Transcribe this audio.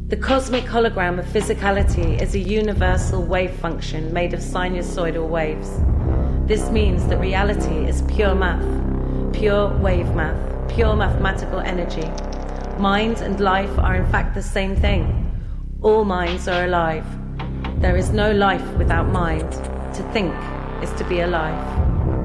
The cosmic hologram of physicality is a universal wave function made of sinusoidal waves. This means that reality is pure math, pure wave math, pure mathematical energy. Mind and life are in fact the same thing. All minds are alive. There is no life without mind. To think is to be alive.